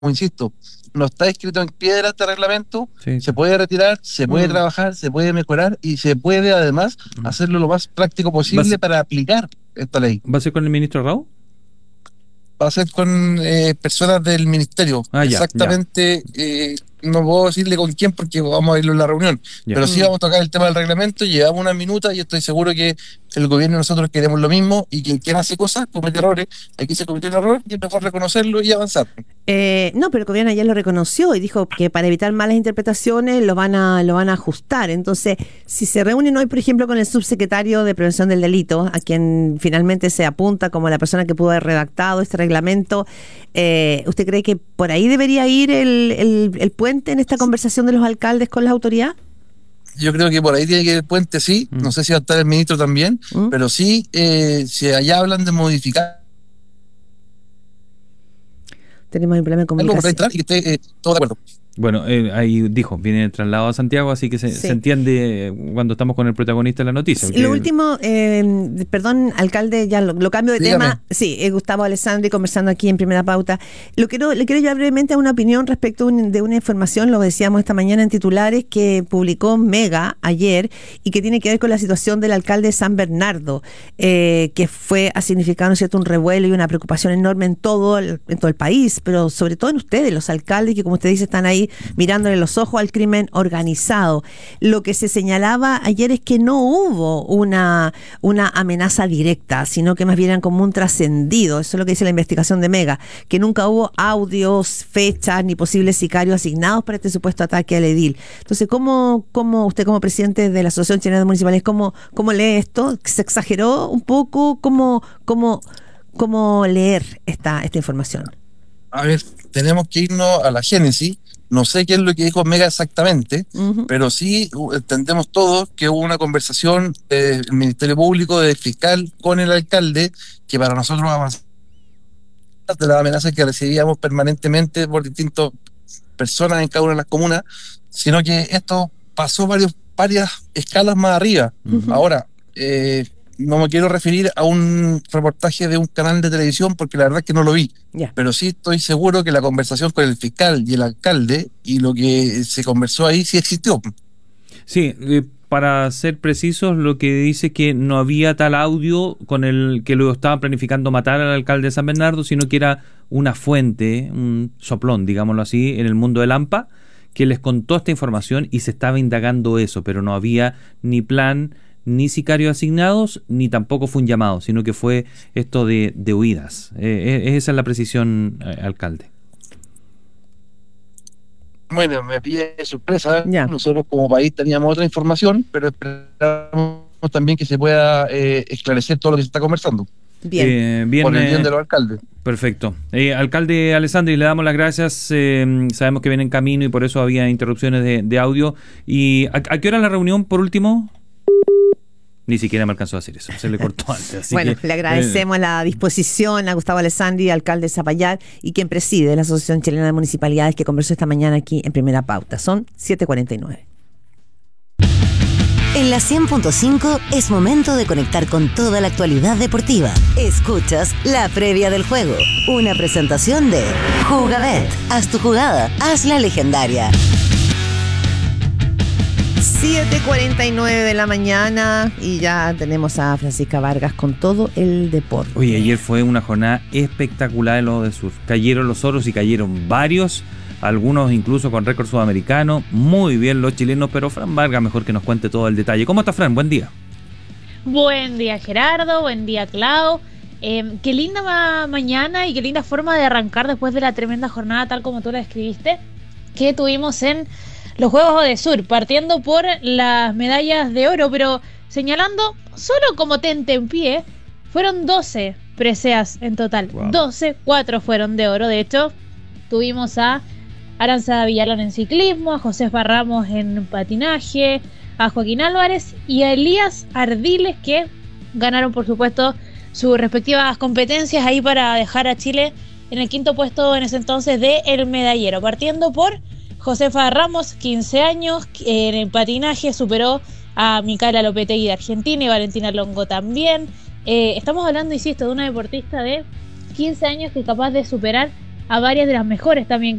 insisto, no está escrito en piedra este reglamento, Sí. se puede retirar, se puede trabajar, se puede mejorar y se puede además hacerlo lo más práctico posible para aplicar esta ley. ¿Va a ser con el ministro Raúl? Va a ser con personas del ministerio. Ah, ya. Exactamente, no puedo decirle con quién porque vamos a irlo en la reunión, Ya. pero sí vamos a tocar el tema del reglamento, llevamos unas minutas y estoy seguro que el gobierno y nosotros queremos lo mismo y que quien hace cosas comete errores, aquí se cometió un error y es mejor reconocerlo y avanzar. No, pero el gobierno ayer lo reconoció y dijo que para evitar malas interpretaciones lo van a ajustar. Entonces, si se reúnen hoy, por ejemplo, con el subsecretario de Prevención del Delito, a quien finalmente se apunta como la persona que pudo haber redactado este reglamento, ¿usted cree que por ahí debería ir el puente en esta conversación de los alcaldes con las autoridades? Yo creo que por ahí tiene que ir el puente, sí. No sé si va a estar el ministro también, pero sí, si allá hablan de modificar tenemos un problema de algo por comunicación. entrar y que esté todo de acuerdo. Bueno, ahí dijo, viene el traslado a Santiago, así que se entiende cuando estamos con el protagonista de la noticia. Sí, lo último, perdón, alcalde, ya lo cambio de Dígame. tema. Sí, Gustavo Alessandri conversando aquí en Primera Pauta. Le quiero llevar brevemente a una opinión respecto de una información, lo decíamos esta mañana en titulares, que publicó Mega ayer y que tiene que ver con la situación del alcalde de San Bernardo, que ha significado, ¿no es cierto?, un revuelo y una preocupación enorme en todo el país, pero sobre todo en ustedes, los alcaldes, que como usted dice, están ahí mirándole los ojos al crimen organizado. Lo que se señalaba ayer es que no hubo una amenaza directa, sino que más bien eran como un trascendido. Eso es lo que dice la investigación de Mega, que nunca hubo audios, fechas, ni posibles sicarios asignados para este supuesto ataque al edil. Entonces, ¿cómo usted como presidente de la Asociación Chilena de Municipales, cómo lee esto? ¿Se exageró un poco? ¿Cómo leer esta información? A ver, tenemos que irnos a la génesis. No sé qué es lo que dijo Mega exactamente, pero sí entendemos todos que hubo una conversación del Ministerio Público, del fiscal, con el alcalde, que para nosotros avanzó de las amenazas que recibíamos permanentemente por distintas personas en cada una de las comunas, sino que esto pasó varias escalas más arriba. Ahora, no me quiero referir a un reportaje de un canal de televisión porque la verdad es que no lo vi, pero sí estoy seguro que la conversación con el fiscal y el alcalde y lo que se conversó ahí sí existió. Sí, para ser precisos, lo que dice que no había tal audio con el que lo estaban planificando matar al alcalde de San Bernardo, sino que era una fuente, un soplón, digámoslo así, en el mundo del AMPA, que les contó esta información y se estaba indagando eso, pero no había ni plan, ni sicarios asignados, ni tampoco fue un llamado, sino que fue esto de huidas. Esa es la precisión, alcalde. Bueno, me pide sorpresa. Nosotros como país teníamos otra información, pero esperamos también que se pueda esclarecer todo lo que se está conversando. Bien. Por el bien de los alcaldes. Perfecto. Alcalde Alessandri, le damos las gracias. Sabemos que viene en camino y por eso había interrupciones de audio. ¿Y a qué hora la reunión, por último? Ni siquiera me alcanzó a decir eso, se le cortó antes. Así bueno, le agradecemos la disposición a Gustavo Alessandri, alcalde de Zapallar, y quien preside la Asociación Chilena de Municipalidades, que conversó esta mañana aquí en Primera Pauta. Son 7:49. En la 100.5 es momento de conectar con toda la actualidad deportiva. Escuchas la previa del juego, una presentación de Jugabet. Haz tu jugada, hazla legendaria. 7:49 de la mañana y ya tenemos a Francisca Vargas con todo el deporte. Oye, ayer fue una jornada espectacular en los de sur. Cayeron los oros y cayeron varios, algunos incluso con récord sudamericano. Muy bien los chilenos, pero Fran Vargas mejor que nos cuente todo el detalle. ¿Cómo está, Fran? Buen día. Buen día, Gerardo. Buen día, Clau. Qué linda mañana y qué linda forma de arrancar después de la tremenda jornada, tal como tú la describiste, que tuvimos en los Juegos de Sur, partiendo por las medallas de oro, pero señalando solo como tentempié, fueron 12 preseas en total. Wow. 12, 4 fueron de oro. De hecho, tuvimos a Aranza Villalón en ciclismo, a Josefa Ramos en patinaje, a Joaquín Álvarez y a Elías Ardiles, que ganaron, por supuesto, sus respectivas competencias ahí para dejar a Chile en el quinto puesto en ese entonces del medallero. Partiendo por Josefa Ramos, 15 años, en el patinaje superó a Micaela Lopetegui de Argentina y Valentina Longo también. Estamos hablando, insisto, de una deportista de 15 años que es capaz de superar a varias de las mejores también